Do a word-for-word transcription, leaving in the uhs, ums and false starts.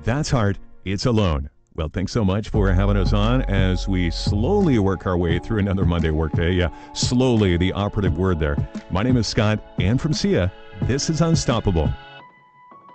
That's hard. It's alone. Well, thanks so much for having us on as we slowly work our way through another Monday workday. Yeah, slowly, the operative word there. My name is Scott, and from S I A, this is Unstoppable.